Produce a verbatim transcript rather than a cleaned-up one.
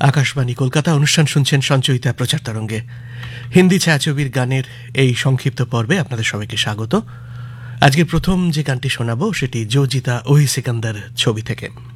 আকাশবাণী কলকাতা, অনুষ্ঠান শুনছেন সঞ্চয়িতা প্রচার তরঙ্গে। হিন্দি ছায়াছবির গানের এই সংক্ষিপ্ত পর্বে আপনাদের সবাইকে স্বাগত। আজকের প্রথম যে গানটি শোনাবো সেটি জো জিতা ওহি সিকান্দার ছবি থেকে।